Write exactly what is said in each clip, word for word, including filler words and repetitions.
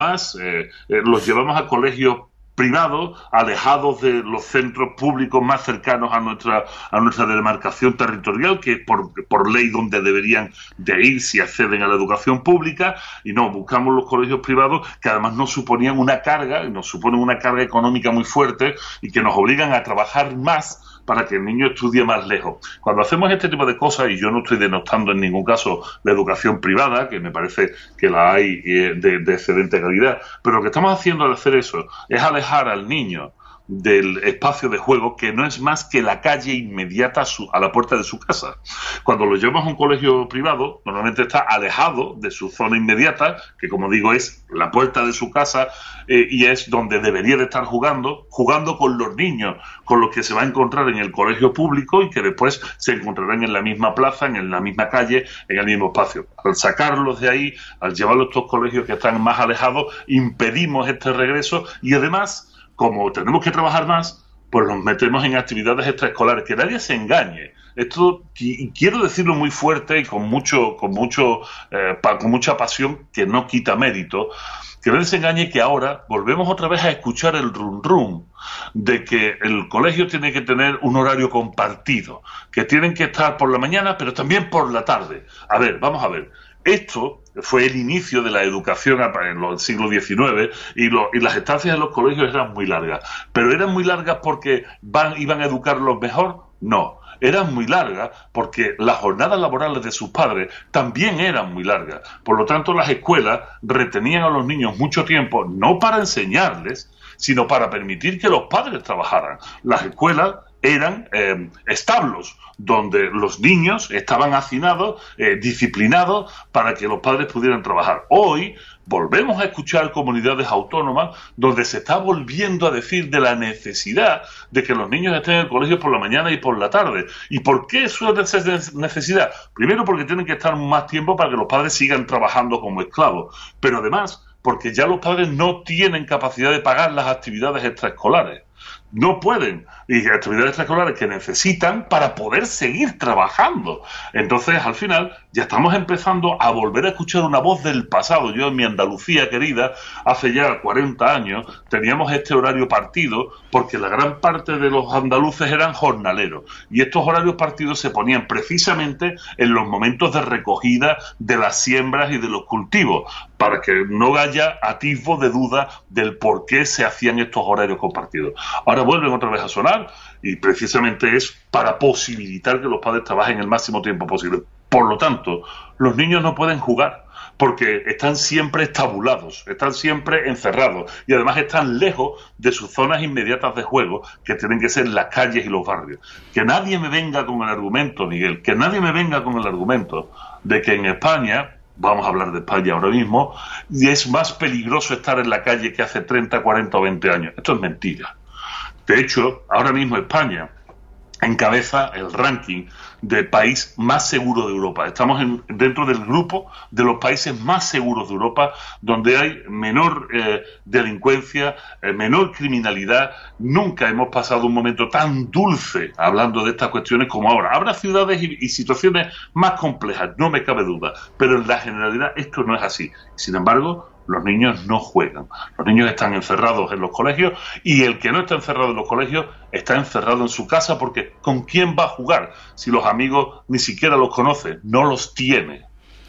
más, eh, eh, los llevamos a colegios privados, alejados de los centros públicos más cercanos a nuestra a nuestra demarcación territorial, que es por, por ley donde deberían de ir si acceden a la educación pública, y no, buscamos los colegios privados que además nos suponían una carga, nos suponen una carga económica muy fuerte y que nos obligan a trabajar más para que el niño estudie más lejos. Cuando hacemos este tipo de cosas, y yo no estoy denostando en ningún caso la educación privada, que me parece que la hay de, de excelente calidad, pero lo que estamos haciendo al hacer eso es alejar al niño del espacio de juego, que no es más que la calle inmediata a, su, a la puerta de su casa. Cuando lo llevamos a un colegio privado, normalmente está alejado de su zona inmediata, que como digo es la puerta de su casa, eh, y es donde debería de estar jugando, jugando con los niños, con los que se va a encontrar en el colegio público y que después se encontrarán en la misma plaza, en la misma calle, en el mismo espacio. Al sacarlos de ahí, al llevarlos a estos colegios que están más alejados, impedimos este regreso y además, como tenemos que trabajar más, pues nos metemos en actividades extraescolares. Que nadie se engañe. Esto, y quiero decirlo muy fuerte y con mucho, con mucho, eh, pa, con mucha pasión, que no quita mérito, que nadie se engañe que ahora volvemos otra vez a escuchar el rum rum de que el colegio tiene que tener un horario compartido, que tienen que estar por la mañana, pero también por la tarde. A ver, vamos a ver. Esto fue el inicio de la educación en el siglo diecinueve y, lo, y las estancias en los colegios eran muy largas. ¿Pero eran muy largas porque van, iban a educarlos mejor? No. Eran muy largas porque las jornadas laborales de sus padres también eran muy largas. Por lo tanto, las escuelas retenían a los niños mucho tiempo, no para enseñarles, sino para permitir que los padres trabajaran. Las escuelas eran eh, establos donde los niños estaban hacinados, eh, disciplinados para que los padres pudieran trabajar. Hoy volvemos a escuchar comunidades autónomas donde se está volviendo a decir de la necesidad de que los niños estén en el colegio por la mañana y por la tarde. ¿Y por qué eso es necesidad? Primero porque tienen que estar más tiempo para que los padres sigan trabajando como esclavos, pero además porque ya los padres no tienen capacidad de pagar las actividades extraescolares. No pueden, y actividades extraescolares que necesitan para poder seguir trabajando. Entonces, al final, ya estamos empezando a volver a escuchar una voz del pasado. Yo en mi Andalucía querida, hace ya cuarenta años, teníamos este horario partido porque la gran parte de los andaluces eran jornaleros. Y estos horarios partidos se ponían precisamente en los momentos de recogida de las siembras y de los cultivos, para que no haya atisbo de duda del por qué se hacían estos horarios compartidos. Ahora vuelven otra vez a sonar y precisamente es para posibilitar que los padres trabajen el máximo tiempo posible. Por lo tanto, los niños no pueden jugar porque están siempre estabulados, están siempre encerrados y además están lejos de sus zonas inmediatas de juego, que tienen que ser las calles y los barrios. Que nadie me venga con el argumento, Miguel, que nadie me venga con el argumento de que en España, vamos a hablar de España ahora mismo, y es más peligroso estar en la calle que hace treinta, cuarenta o veinte años. Esto es mentira. De hecho, ahora mismo España encabeza el ranking del país más seguro de Europa. Estamos en, dentro del grupo de los países más seguros de Europa, donde hay menor eh, delincuencia, eh, menor criminalidad. Nunca hemos pasado un momento tan dulce hablando de estas cuestiones como ahora. Habrá ciudades y, y situaciones más complejas, no me cabe duda, pero en la generalidad esto no es así. Sin embargo, los niños no juegan. Los niños están encerrados en los colegios y el que no está encerrado en los colegios está encerrado en su casa porque ¿con quién va a jugar si los amigos ni siquiera los conoce? No los tiene.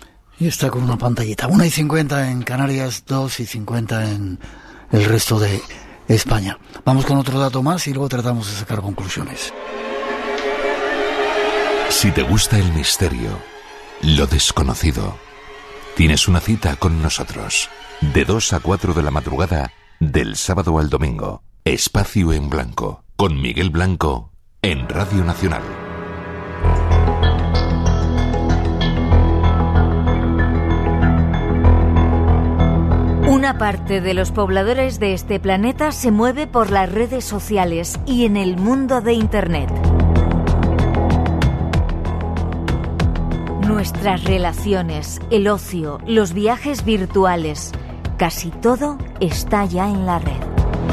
Y está con una pantallita. una y cincuenta en Canarias, dos y cincuenta en el resto de España. Vamos con otro dato más y luego tratamos de sacar conclusiones. Si te gusta el misterio, lo desconocido, tienes una cita con nosotros. De dos a cuatro de la madrugada, del sábado al domingo. Espacio en Blanco, con Miguel Blanco, en Radio Nacional. Una parte de los pobladores de este planeta se mueve por las redes sociales y en el mundo de Internet. Nuestras relaciones, el ocio, los viajes virtuales, casi todo está ya en la red.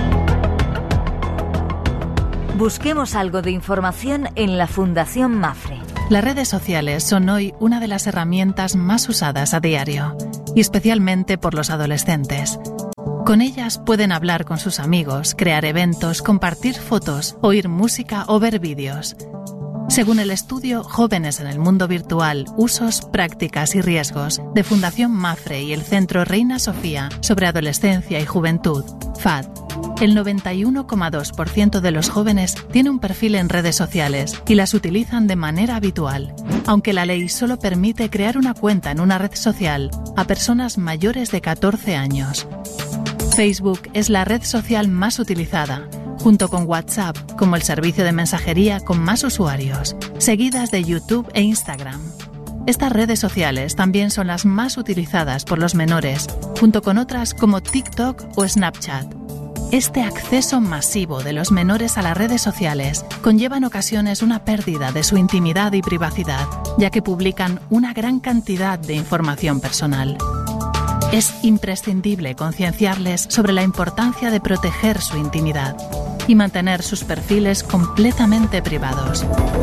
Busquemos algo de información en la Fundación Mafre. Las redes sociales son hoy una de las herramientas más usadas a diario, y especialmente por los adolescentes. Con ellas pueden hablar con sus amigos, crear eventos, compartir fotos, oír música o ver vídeos. Según el estudio Jóvenes en el Mundo Virtual, Usos, Prácticas y Riesgos de Fundación Mafre y el Centro Reina Sofía sobre Adolescencia y Juventud, F A D, el noventa y uno coma dos por ciento de los jóvenes tiene un perfil en redes sociales y las utilizan de manera habitual, aunque la ley solo permite crear una cuenta en una red social a personas mayores de catorce años. Facebook es la red social más utilizada, junto con WhatsApp como el servicio de mensajería con más usuarios, seguidas de YouTube e Instagram. Estas redes sociales también son las más utilizadas por los menores, junto con otras como TikTok o Snapchat. Este acceso masivo de los menores a las redes sociales conlleva en ocasiones una pérdida de su intimidad y privacidad, ya que publican una gran cantidad de información personal. Es imprescindible concienciarles sobre la importancia de proteger su intimidad y mantener sus perfiles completamente privados.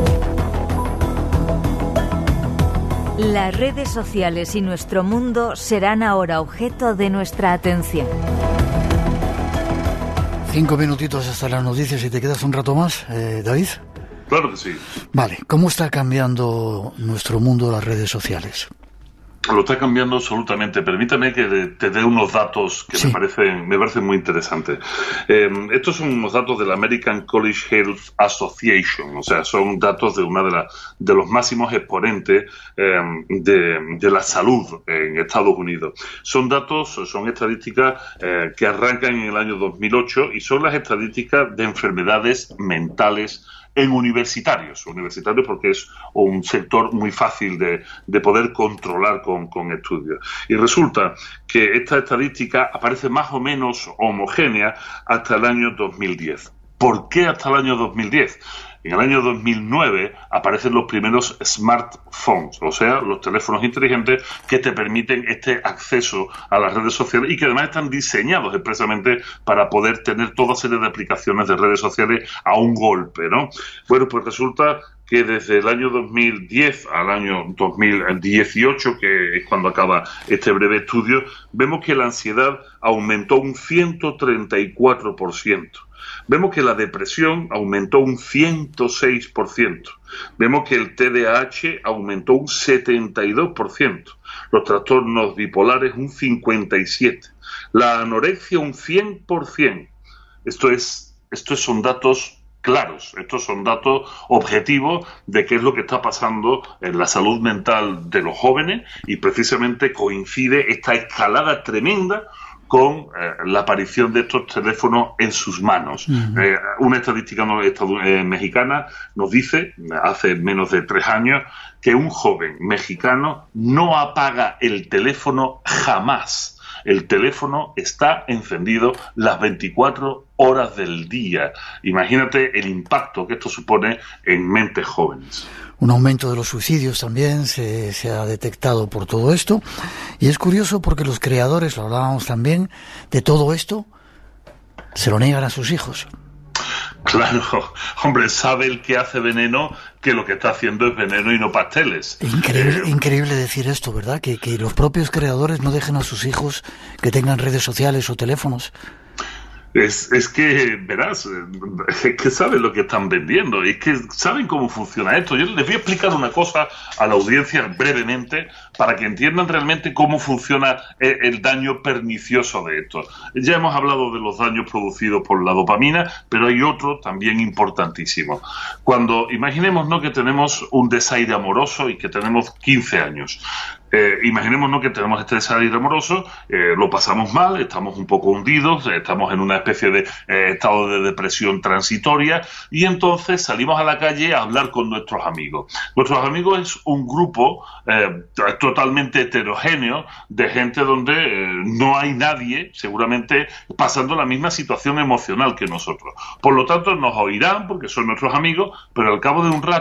Las redes sociales y nuestro mundo serán ahora objeto de nuestra atención. Cinco minutitos hasta las noticias y te quedas un rato más, eh, David. Claro que sí. Vale, ¿cómo está cambiando nuestro mundo las redes sociales? Lo está cambiando absolutamente. Permítame que te dé unos datos que sí. me parecen me parecen muy interesantes. Eh, estos son unos datos de la American College Health Association, o sea, son datos de una de, la, de los máximos exponentes eh, de, de la salud en Estados Unidos. Son datos, son estadísticas eh, que arrancan en el año dos mil ocho y son las estadísticas de enfermedades mentales en universitarios, universitarios porque es un sector muy fácil de, de poder controlar con, con estudios. Y resulta que esta estadística aparece más o menos homogénea hasta el año dos mil diez. ¿Por qué hasta el año dos mil diez? En el año dos mil nueve aparecen los primeros smartphones, o sea, los teléfonos inteligentes que te permiten este acceso a las redes sociales y que además están diseñados expresamente para poder tener toda serie de aplicaciones de redes sociales a un golpe, ¿no? Bueno, pues resulta que desde el año dos mil diez al año dos mil dieciocho, que es cuando acaba este breve estudio, vemos que la ansiedad aumentó un ciento treinta y cuatro por ciento. Vemos que la depresión aumentó un ciento seis por ciento. Vemos que el T D A H aumentó un setenta y dos por ciento. Los trastornos bipolares un cincuenta y siete por ciento. La anorexia un cien por ciento. Esto es, estos son datos claros, estos son datos objetivos de qué es lo que está pasando en la salud mental de los jóvenes y precisamente coincide esta escalada tremenda con eh, la aparición de estos teléfonos en sus manos. Uh-huh. Eh, una estadística no, eh, mexicana nos dice, hace menos de tres años, que un joven mexicano no apaga el teléfono jamás. El teléfono está encendido las veinticuatro horas del día. Imagínate el impacto que esto supone en mentes jóvenes. Un aumento de los suicidios también se, se ha detectado por todo esto. Y es curioso porque los creadores, lo hablábamos también, de todo esto, se lo niegan a sus hijos. Claro, hombre, sabe el que hace veneno que lo que está haciendo es veneno y no pasteles. Increíble, eh, increíble decir esto, ¿verdad? Que, que los propios creadores no dejen a sus hijos que tengan redes sociales o teléfonos. Es, es que, verás, es que saben lo que están vendiendo, es que saben cómo funciona esto. Yo les voy a explicar una cosa a la audiencia brevemente para que entiendan realmente cómo funciona el, el daño pernicioso de esto. Ya hemos hablado de los daños producidos por la dopamina, pero hay otro también importantísimo. Cuando imaginemos, ¿no?, que tenemos un desaire amoroso y que tenemos quince años. Eh, imaginemos, ¿no?, que tenemos este desaire amoroso, eh, lo pasamos mal, estamos un poco hundidos, eh, estamos en una especie de eh, estado de depresión transitoria y entonces salimos a la calle a hablar con nuestros amigos. Nuestros amigos es un grupo eh, totalmente heterogéneo de gente donde eh, no hay nadie seguramente pasando la misma situación emocional que nosotros. Por lo tanto, nos oirán porque son nuestros amigos, pero al cabo de un rato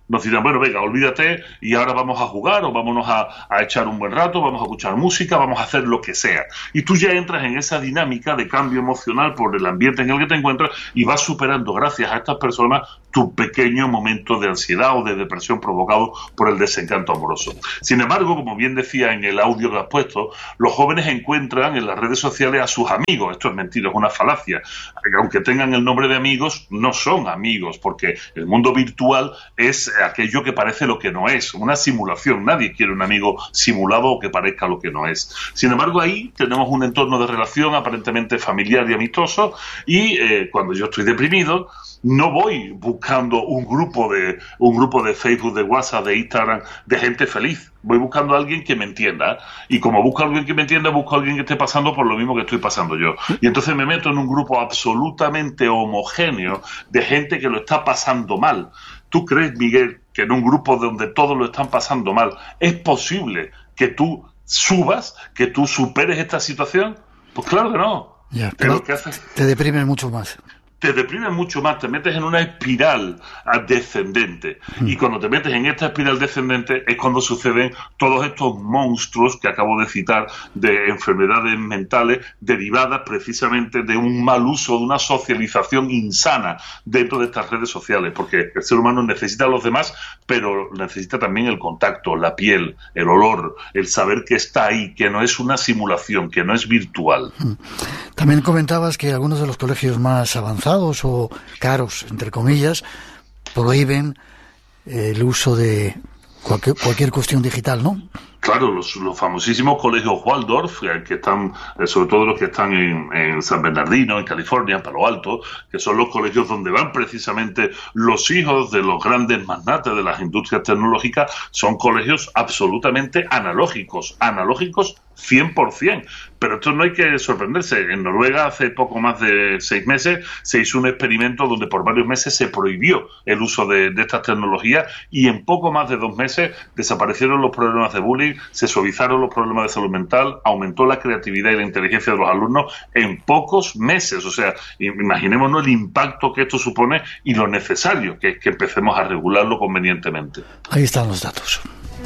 nos dirán, bueno, venga, olvídate y ahora vamos a jugar o vámonos a, a echar un buen rato, vamos a escuchar música, vamos a hacer lo que sea. Y tú ya entras en esa dinámica de cambio emocional por el ambiente en el que te encuentras y vas superando, gracias a estas personas, tu pequeño momento de ansiedad o de depresión provocado por el desencanto amoroso. Sin embargo, como bien decía en el audio que has puesto, los jóvenes encuentran en las redes sociales a sus amigos. Esto es mentira, es una falacia. Aunque tengan el nombre de amigos, no son amigos, porque el mundo virtual es aquello que parece lo que no es, una simulación. Nadie quiere un amigo simulado o que parezca lo que no es. Sin embargo, ahí tenemos un entorno de relación aparentemente familiar y amistoso, y eh, cuando yo estoy deprimido, no voy buscando un grupo de un grupo de Facebook, de WhatsApp, de Instagram, de gente feliz. Voy buscando a alguien que me entienda. Y como busco a alguien que me entienda, busco a alguien que esté pasando por lo mismo que estoy pasando yo. Y entonces me meto en un grupo absolutamente homogéneo de gente que lo está pasando mal. ¿Tú crees, Miguel, que en un grupo donde todos lo están pasando mal es posible que tú subas, que tú superes esta situación? Pues claro que no. Ya, pero ¿qué haces? Te deprimes mucho más. Te deprimes mucho más, te metes en una espiral descendente. Mm. Y cuando te metes en esta espiral descendente es cuando suceden todos estos monstruos que acabo de citar de enfermedades mentales derivadas precisamente de un mal uso, de una socialización insana dentro de estas redes sociales. Porque el ser humano necesita a los demás, pero necesita también el contacto, la piel, el olor, el saber que está ahí, que no es una simulación, que no es virtual. Mm. También comentabas que algunos de los colegios más avanzados o caros, entre comillas, prohíben eh, el uso de cualquier, cualquier cuestión digital, ¿no? Claro, los, los famosísimos colegios Waldorf, que están, sobre todo los que están en, en San Bernardino, en California, en Palo Alto, que son los colegios donde van precisamente los hijos de los grandes magnates de las industrias tecnológicas, son colegios absolutamente analógicos, analógicos cien por ciento. Pero esto no hay que sorprenderse. En Noruega, hace poco más de seis meses, se hizo un experimento donde por varios meses se prohibió el uso de, de estas tecnologías y en poco más de dos meses desaparecieron los problemas de bullying, se suavizaron los problemas de salud mental, aumentó la creatividad y la inteligencia de los alumnos en pocos meses. O sea, imaginémonos el impacto que esto supone y lo necesario que es que empecemos a regularlo convenientemente. Ahí están los datos.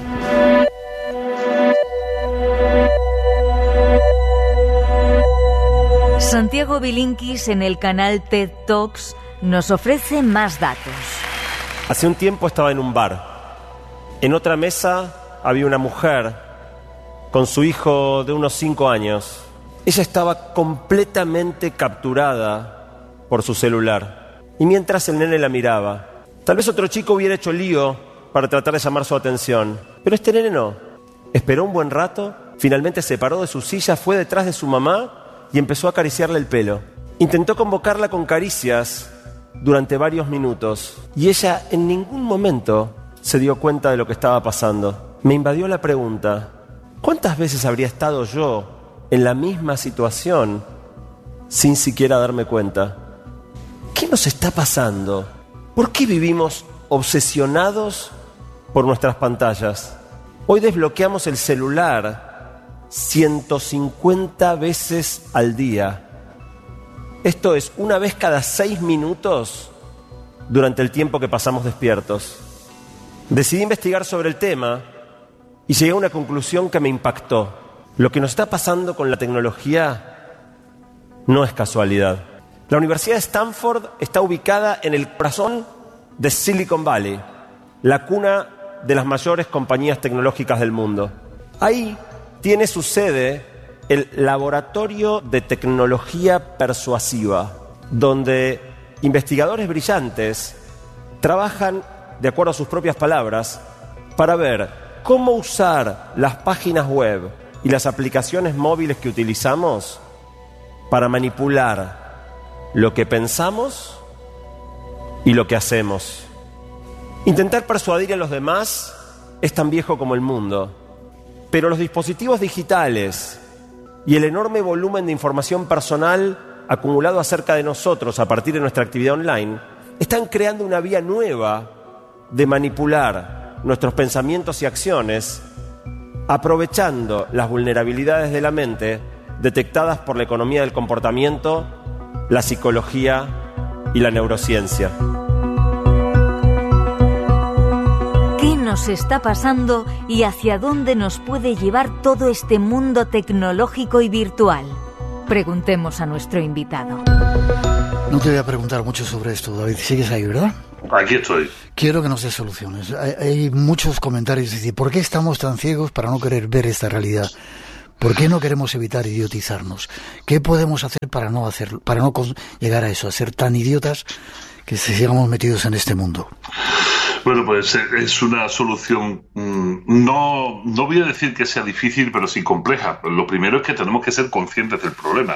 Santiago Bilinkis en el canal TED Talks nos ofrece más datos. Hace un tiempo estaba en un bar. En otra mesa había una mujer con su hijo de unos cinco años. Ella estaba completamente capturada por su celular. Y mientras el nene la miraba, tal vez otro chico hubiera hecho lío para tratar de llamar su atención. Pero este nene no. Esperó un buen rato, finalmente se paró de su silla, fue detrás de su mamá y empezó a acariciarle el pelo. Intentó convocarla con caricias durante varios minutos y ella en ningún momento se dio cuenta de lo que estaba pasando. Me invadió la pregunta: ¿cuántas veces habría estado yo en la misma situación sin siquiera darme cuenta? ¿Qué nos está pasando? ¿Por qué vivimos obsesionados por nuestras pantallas? Hoy desbloqueamos el celular ciento cincuenta veces al día. Esto es una vez cada seis minutos durante el tiempo que pasamos despiertos. Decidí investigar sobre el tema y llegué a una conclusión que me impactó. Lo que nos está pasando con la tecnología no es casualidad. La Universidad de Stanford está ubicada en el corazón de Silicon Valley, la cuna de las mayores compañías tecnológicas del mundo. Ahí tiene su sede el Laboratorio de Tecnología Persuasiva, donde investigadores brillantes trabajan, de acuerdo a sus propias palabras, para ver cómo usar las páginas web y las aplicaciones móviles que utilizamos para manipular lo que pensamos y lo que hacemos. Intentar persuadir a los demás es tan viejo como el mundo. Pero los dispositivos digitales y el enorme volumen de información personal acumulado acerca de nosotros a partir de nuestra actividad online están creando una vía nueva de manipular nuestros pensamientos y acciones, aprovechando las vulnerabilidades de la mente detectadas por la economía del comportamiento, la psicología y la neurociencia. nos está pasando y hacia dónde nos puede llevar todo este mundo tecnológico y virtual? Preguntemos a nuestro invitado. No te voy a preguntar mucho sobre esto, David. ¿Sigues ahí, verdad? Aquí estoy. Quiero que nos des soluciones. Hay, hay muchos comentarios. Decir, ¿por qué estamos tan ciegos para no querer ver esta realidad? ¿Por qué no queremos evitar idiotizarnos? ¿Qué podemos hacer para no hacerlo, para no llegar a eso, a ser tan idiotas que sigamos metidos en este mundo? Bueno, pues es una solución, no, no voy a decir que sea difícil, pero sí compleja. Lo primero es que tenemos que ser conscientes del problema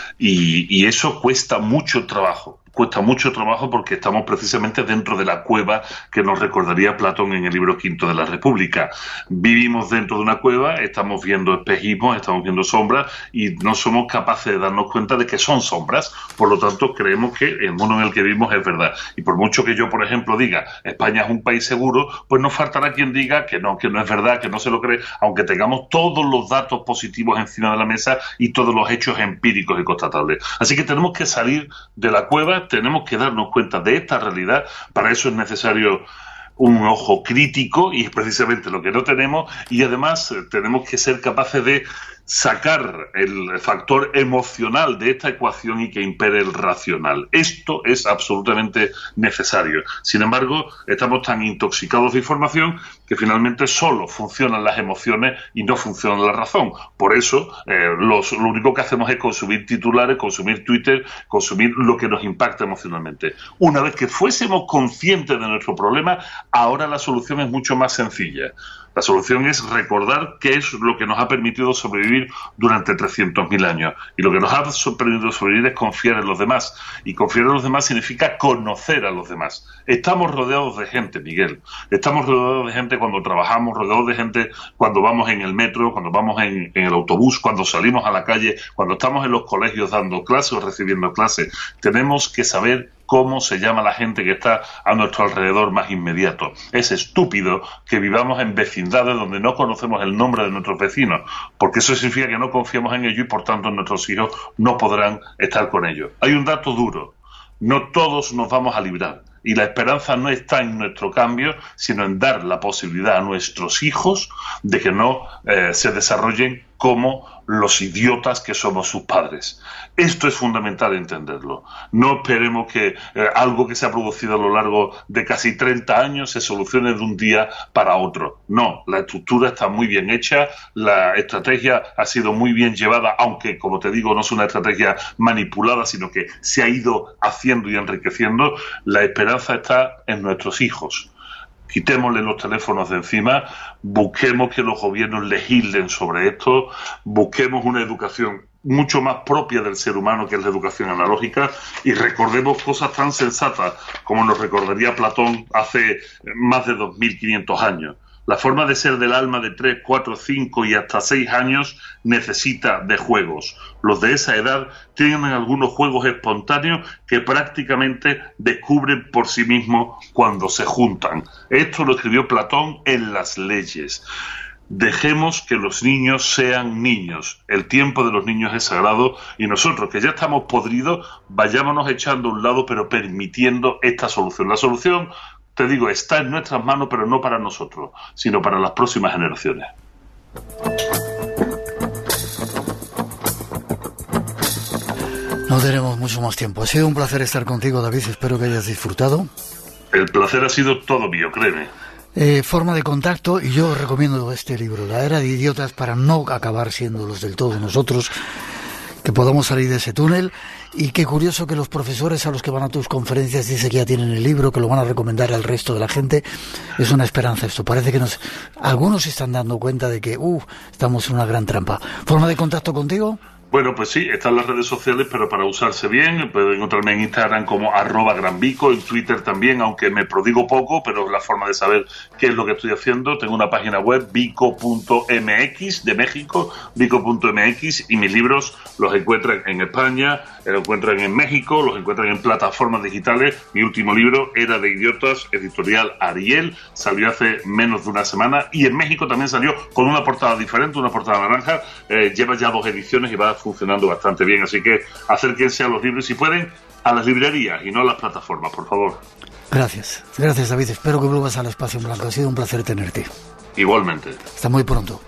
y, y eso cuesta mucho trabajo. Cuesta mucho trabajo porque estamos precisamente dentro de la cueva que nos recordaría Platón en el libro quinto de la República. Vivimos dentro de una cueva, estamos viendo espejismos, estamos viendo sombras y no somos capaces de darnos cuenta de que son sombras. Por lo tanto, creemos que el mundo en el que vivimos es verdad. Y por mucho que yo, por ejemplo, diga España es un país seguro, pues no faltará quien diga que no, que no es verdad, que no se lo cree, aunque tengamos todos los datos positivos encima de la mesa y todos los hechos empíricos y constatables. Así que tenemos que salir de la cueva, tenemos que darnos cuenta de esta realidad. Para eso es necesario un ojo crítico y es precisamente lo que no tenemos, y además tenemos que ser capaces de sacar el factor emocional de esta ecuación y que impere el racional. Esto es absolutamente necesario. Sin embargo, estamos tan intoxicados de información que finalmente solo funcionan las emociones y no funciona la razón. Por eso, eh, los, lo único que hacemos es consumir titulares, consumir Twitter, consumir lo que nos impacta emocionalmente. Una vez que fuésemos conscientes de nuestro problema, ahora la solución es mucho más sencilla. La solución es recordar qué es lo que nos ha permitido sobrevivir durante trescientos mil años. Y lo que nos ha permitido sobrevivir es confiar en los demás. Y confiar en los demás significa conocer a los demás. Estamos rodeados de gente, Miguel. Estamos rodeados de gente cuando trabajamos, rodeados de gente cuando vamos en el metro, cuando vamos en, en el autobús, cuando salimos a la calle, cuando estamos en los colegios dando clases o recibiendo clases. Tenemos que saber cómo se llama la gente que está a nuestro alrededor más inmediato. Es estúpido que vivamos en vecindades donde no conocemos el nombre de nuestros vecinos, porque eso significa que no confiamos en ellos y por tanto nuestros hijos no podrán estar con ellos. Hay un dato duro: no todos nos vamos a librar. Y la esperanza no está en nuestro cambio, sino en dar la posibilidad a nuestros hijos de que no eh, se desarrollen como los idiotas que somos sus padres. Esto es fundamental entenderlo. No esperemos que eh, algo que se ha producido a lo largo de casi treinta años se solucione de un día para otro. No, la estructura está muy bien hecha, la estrategia ha sido muy bien llevada, aunque, como te digo, no es una estrategia manipulada, sino que se ha ido haciendo y enriqueciendo. La esperanza está en nuestros hijos. Quitémosle los teléfonos de encima, busquemos que los gobiernos legislen sobre esto, busquemos una educación mucho más propia del ser humano que es la educación analógica y recordemos cosas tan sensatas como nos recordaría Platón hace más de dos mil quinientos años. La forma de ser del alma de tres, cuatro, cinco y hasta seis años necesita de juegos. Los de esa edad tienen algunos juegos espontáneos que prácticamente descubren por sí mismos cuando se juntan. Esto lo escribió Platón en Las Leyes. Dejemos que los niños sean niños. El tiempo de los niños es sagrado y nosotros, que ya estamos podridos, vayámonos echando a un lado, pero permitiendo esta solución. La solución, te digo, está en nuestras manos, pero no para nosotros, sino para las próximas generaciones. No tenemos mucho más tiempo. Ha sido un placer estar contigo, David. Espero que hayas disfrutado. El placer ha sido todo mío, créeme. Eh, forma de contacto, y yo recomiendo este libro, La Era de Idiotas, para no acabar siendo los del todo nosotros, que podamos salir de ese túnel. Y qué curioso que los profesores a los que van a tus conferencias dicen que ya tienen el libro, que lo van a recomendar al resto de la gente. Es una esperanza esto. Parece que nos algunos se están dando cuenta de que uh, estamos en una gran trampa. ¿Forma de contacto contigo? Bueno, pues sí, están las redes sociales, pero para usarse bien, pueden encontrarme en Instagram como arroba granvico, en Twitter también, aunque me prodigo poco, pero es la forma de saber qué es lo que estoy haciendo. Tengo una página web, vico punto m x, de México, vico punto m x, y mis libros los encuentran en España, los encuentran en México, los encuentran en plataformas digitales. Mi último libro, Era de Idiotas, editorial Ariel, salió hace menos de una semana, y en México también salió con una portada diferente, una portada naranja, eh, lleva ya dos ediciones y va a funcionando bastante bien. Así que acérquense a los libros, si pueden, a las librerías y no a las plataformas, por favor. Gracias, gracias David, espero que vuelvas al Espacio en Blanco, ha sido un placer tenerte. Igualmente. Hasta muy pronto.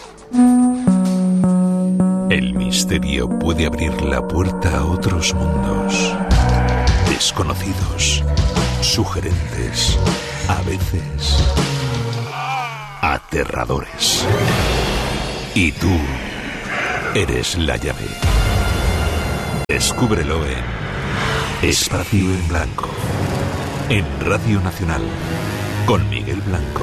El misterio puede abrir la puerta a otros mundos, desconocidos, sugerentes, a veces aterradores. Y tú eres la llave. Descúbrelo en Espacio en Blanco, en Radio Nacional, con Miguel Blanco.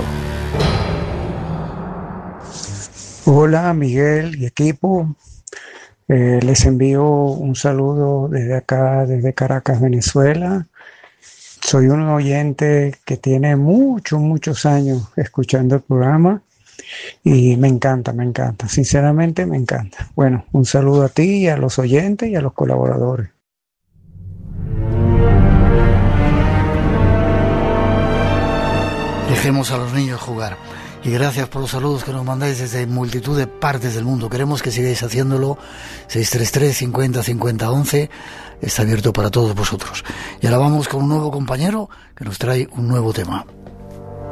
Hola Miguel y equipo, eh, les envío un saludo desde acá, desde Caracas, Venezuela. Soy un oyente que tiene muchos, muchos años escuchando el programa y me encanta, me encanta, sinceramente me encanta. Bueno, un saludo a ti y a los oyentes y a los colaboradores. Dejemos a los niños jugar. Y gracias por los saludos que nos mandáis desde multitud de partes del mundo. Queremos que sigáis haciéndolo. seis tres tres, cincuenta, cincuenta, once está abierto para todos vosotros. Y ahora vamos con un nuevo compañero que nos trae un nuevo tema.